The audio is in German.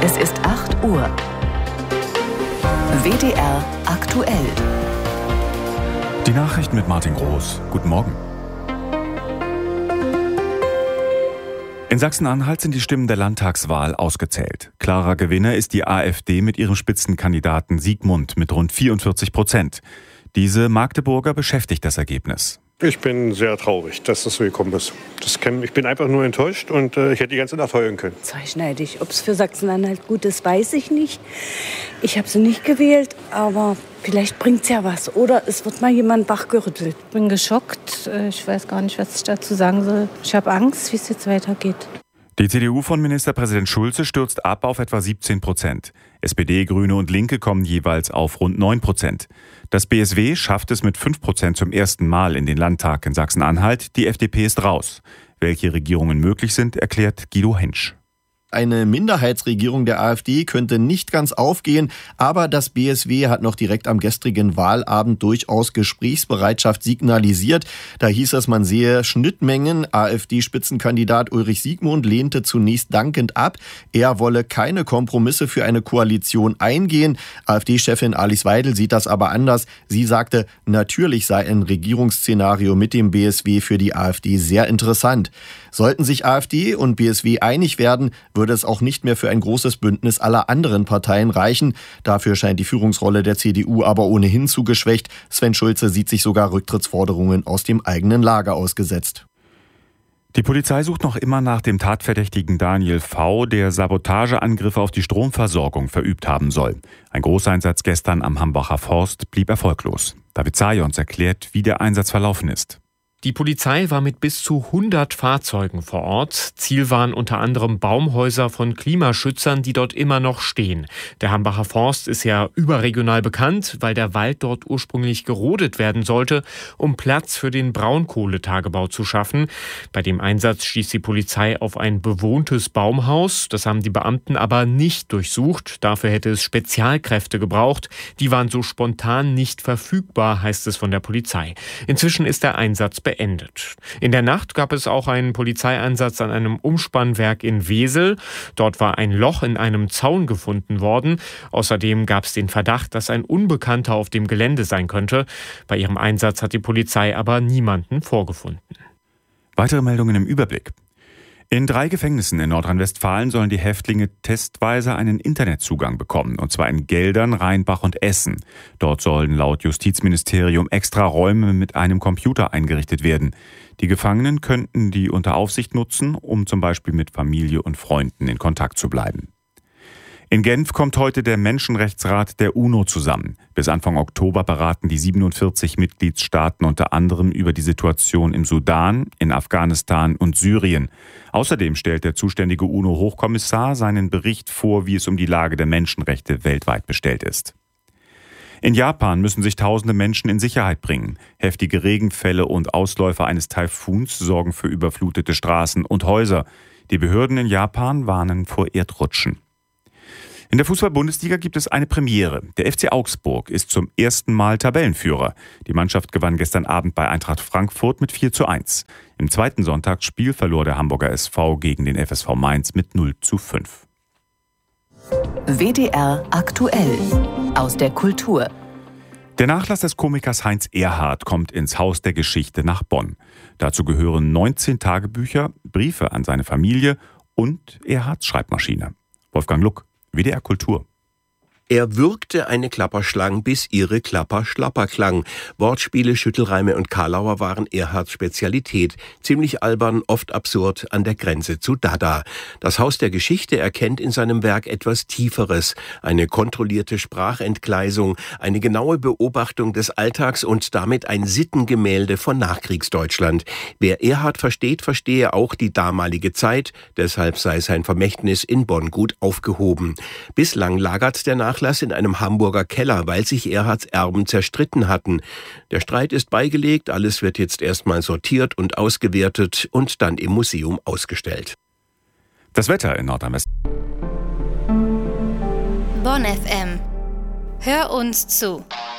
Es ist 8 Uhr. WDR aktuell. Die Nachrichten mit Martin Groß. Guten Morgen. In Sachsen-Anhalt sind die Stimmen der Landtagswahl ausgezählt. Klarer Gewinner ist die AfD mit ihrem Spitzenkandidaten Siegmund mit rund 44%. Diese Magdeburger beschäftigt das Ergebnis. Ich bin sehr traurig, dass das so gekommen ist. Ich bin einfach nur enttäuscht und ich hätte die ganze Nacht heulen können. Zweischneidig. Ob es für Sachsen-Anhalt gut ist, weiß ich nicht. Ich habe sie nicht gewählt, aber vielleicht bringt es ja was. Oder es wird mal jemand wachgerüttelt. Ich bin geschockt. Ich weiß gar nicht, was ich dazu sagen soll. Ich habe Angst, wie es jetzt weitergeht. Die CDU von Ministerpräsident Schulze stürzt ab auf etwa 17%. SPD, Grüne und Linke kommen jeweils auf rund 9%. Das BSW schafft es mit 5% zum ersten Mal in den Landtag in Sachsen-Anhalt. Die FDP ist raus. Welche Regierungen möglich sind, erklärt Guido Hentsch. Eine Minderheitsregierung der AfD könnte nicht ganz aufgehen, aber das BSW hat noch direkt am gestrigen Wahlabend durchaus Gesprächsbereitschaft signalisiert. Da hieß es, man sehe Schnittmengen. AfD-Spitzenkandidat Ulrich Siegmund lehnte zunächst dankend ab. Er wolle keine Kompromisse für eine Koalition eingehen. AfD-Chefin Alice Weidel sieht das aber anders. Sie sagte, natürlich sei ein Regierungsszenario mit dem BSW für die AfD sehr interessant. Sollten sich AfD und BSW einig werden, würde es auch nicht mehr für ein großes Bündnis aller anderen Parteien reichen. Dafür scheint die Führungsrolle der CDU aber ohnehin zu geschwächt. Sven Schulze sieht sich sogar Rücktrittsforderungen aus dem eigenen Lager ausgesetzt. Die Polizei sucht noch immer nach dem Tatverdächtigen Daniel V., der Sabotageangriffe auf die Stromversorgung verübt haben soll. Ein Großeinsatz gestern am Hambacher Forst blieb erfolglos. David Zajons erklärt, wie der Einsatz verlaufen ist. Die Polizei war mit bis zu 100 Fahrzeugen vor Ort. Ziel waren unter anderem Baumhäuser von Klimaschützern, die dort immer noch stehen. Der Hambacher Forst ist ja überregional bekannt, weil der Wald dort ursprünglich gerodet werden sollte, um Platz für den Braunkohletagebau zu schaffen. Bei dem Einsatz stieß die Polizei auf ein bewohntes Baumhaus. Das haben die Beamten aber nicht durchsucht. Dafür hätte es Spezialkräfte gebraucht. Die waren so spontan nicht verfügbar, heißt es von der Polizei. Inzwischen ist der Einsatz beendet. In der Nacht gab es auch einen Polizeieinsatz an einem Umspannwerk in Wesel. Dort war ein Loch in einem Zaun gefunden worden. Außerdem gab es den Verdacht, dass ein Unbekannter auf dem Gelände sein könnte. Bei ihrem Einsatz hat die Polizei aber niemanden vorgefunden. Weitere Meldungen im Überblick. In 3 Gefängnissen in Nordrhein-Westfalen sollen die Häftlinge testweise einen Internetzugang bekommen, und zwar in Geldern, Rheinbach und Essen. Dort sollen laut Justizministerium extra Räume mit einem Computer eingerichtet werden. Die Gefangenen könnten die unter Aufsicht nutzen, um zum Beispiel mit Familie und Freunden in Kontakt zu bleiben. In Genf kommt heute der Menschenrechtsrat der UNO zusammen. Bis Anfang Oktober beraten die 47 Mitgliedstaaten unter anderem über die Situation im Sudan, in Afghanistan und Syrien. Außerdem stellt der zuständige UNO-Hochkommissar seinen Bericht vor, wie es um die Lage der Menschenrechte weltweit bestellt ist. In Japan müssen sich tausende Menschen in Sicherheit bringen. Heftige Regenfälle und Ausläufer eines Taifuns sorgen für überflutete Straßen und Häuser. Die Behörden in Japan warnen vor Erdrutschen. In der Fußball-Bundesliga gibt es eine Premiere. Der FC Augsburg ist zum ersten Mal Tabellenführer. Die Mannschaft gewann gestern Abend bei Eintracht Frankfurt mit 4:1. Im zweiten Sonntagsspiel verlor der Hamburger SV gegen den FSV Mainz mit 0:5. WDR aktuell. Aus der Kultur. Der Nachlass des Komikers Heinz Erhardt kommt ins Haus der Geschichte nach Bonn. Dazu gehören 19 Tagebücher, Briefe an seine Familie und Erhardts Schreibmaschine. Wolfgang Luck, WDR Kultur. Er würgte eine Klapperschlang, bis ihre Klapper schlapper klang. Wortspiele, Schüttelreime und Karlauer waren Erhardts Spezialität. Ziemlich albern, oft absurd, an der Grenze zu Dada. Das Haus der Geschichte erkennt in seinem Werk etwas Tieferes. Eine kontrollierte Sprachentgleisung, eine genaue Beobachtung des Alltags und damit ein Sittengemälde von Nachkriegsdeutschland. Wer Erhardt versteht, verstehe auch die damalige Zeit. Deshalb sei sein Vermächtnis in Bonn gut aufgehoben. Bislang lagert der Nachlass in einem Hamburger Keller, weil sich Erhardts Erben zerstritten hatten. Der Streit ist beigelegt, alles wird jetzt erstmal sortiert und ausgewertet und dann im Museum ausgestellt. Das Wetter in Nordrhein-Westfalen. Bonn FM. Hör uns zu.